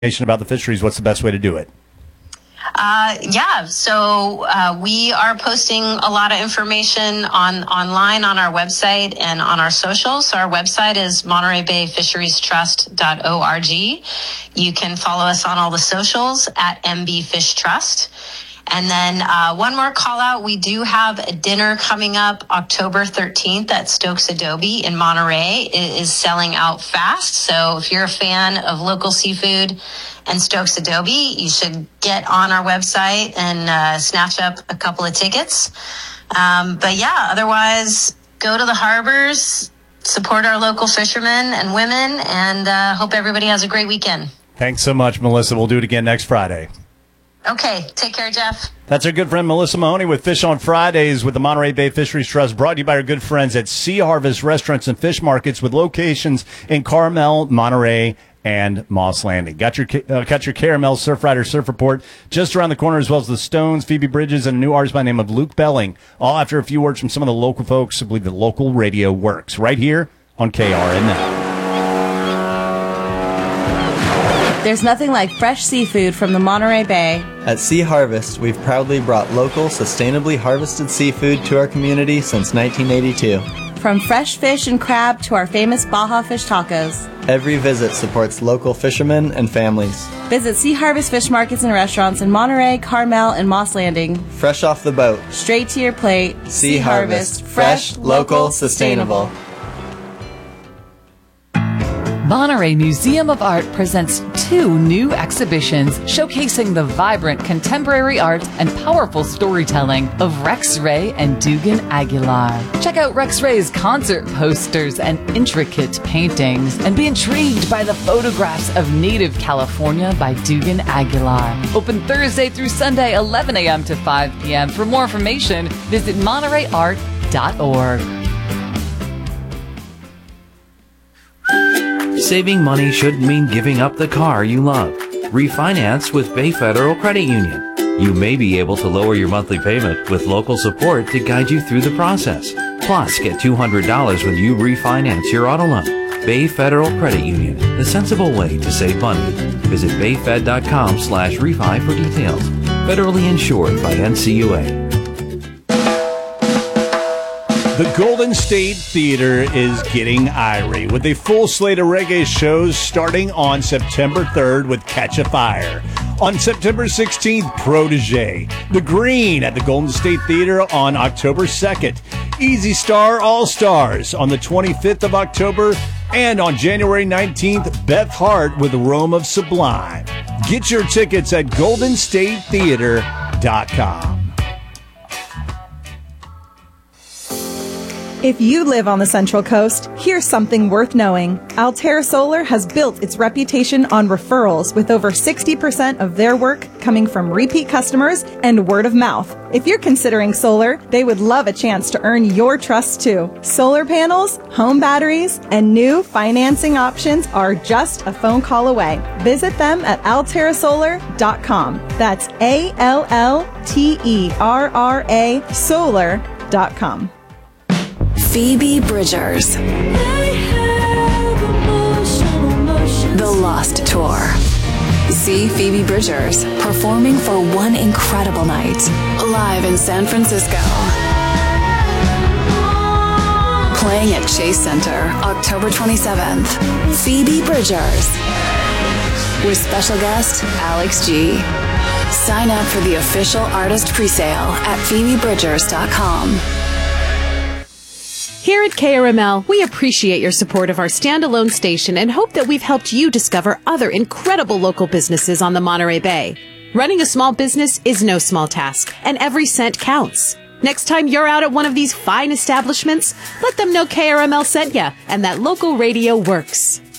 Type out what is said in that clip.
about the fisheries, what's the best way to do it? So we are posting a lot of information online on our website and on our socials. So our website is MontereyBayFisheriesTrust.org. You can follow us on all the socials at MB Fish Trust. And then one more call out. We do have a dinner coming up October 13th at Stokes Adobe in Monterey. It is selling out fast. So if you're a fan of local seafood and Stokes Adobe, you should get on our website and snatch up a couple of tickets. Otherwise, go to the harbors, support our local fishermen and women, and hope everybody has a great weekend. Thanks so much, Melissa. We'll do it again next Friday. Okay. Take care, Jeff. That's our good friend Melissa Mahoney with Fish on Fridays with the Monterey Bay Fisheries Trust, brought to you by our good friends at Sea Harvest Restaurants and Fish Markets with locations in Carmel, Monterey, and Moss Landing. Got your Caramel Surf Rider Surf Report just around the corner, as well as the Stones, Phoebe Bridges, and a new artist by the name of Luke Belling. All after a few words from some of the local folks who believe that local radio works. Right here on KRNL. There's nothing like fresh seafood from the Monterey Bay. At Sea Harvest, we've proudly brought local, sustainably harvested seafood to our community since 1982. From fresh fish and crab to our famous Baja fish tacos. Every visit supports local fishermen and families. Visit Sea Harvest Fish Markets and Restaurants in Monterey, Carmel, and Moss Landing. Fresh off the boat. Straight to your plate. Sea Harvest. Fresh, local, sustainable. Monterey Museum of Art presents 2 new exhibitions showcasing the vibrant contemporary art and powerful storytelling of Rex Ray and Dugan Aguilar. Check out Rex Ray's concert posters and intricate paintings, and be intrigued by the photographs of native California by Dugan Aguilar. Open Thursday through Sunday, 11 a.m. to 5 p.m. For more information, visit MontereyArt.org. Saving money shouldn't mean giving up the car you love. Refinance with Bay Federal Credit Union. You may be able to lower your monthly payment with local support to guide you through the process. Plus, get $200 when you refinance your auto loan. Bay Federal Credit Union, the sensible way to save money. Visit bayfed.com/refi for details. Federally insured by NCUA. The Golden State Theater is getting irie with a full slate of reggae shows starting on September 3rd with Catch a Fire. On September 16th, Protege. The Green at the Golden State Theater on October 2nd. Easy Star All-Stars on the 25th of October. And on January 19th, Beth Hart with Rome of Sublime. Get your tickets at goldenstatetheater.com. If you live on the Central Coast, here's something worth knowing. Altera Solar has built its reputation on referrals, with over 60% of their work coming from repeat customers and word of mouth. If you're considering solar, they would love a chance to earn your trust too. Solar panels, home batteries, and new financing options are just a phone call away. Visit them at alterasolar.com. That's ALLTERRA solar.com. Phoebe Bridgers. The Lost Tour. See Phoebe Bridgers performing for one incredible night, live in San Francisco. Playing at Chase Center, October 27th. Phoebe Bridgers. With special guest, Alex G. Sign up for the official artist presale at PhoebeBridgers.com. Here at KRML, we appreciate your support of our standalone station and hope that we've helped you discover other incredible local businesses on the Monterey Bay. Running a small business is no small task, and every cent counts. Next time you're out at one of these fine establishments, let them know KRML sent ya and that local radio works.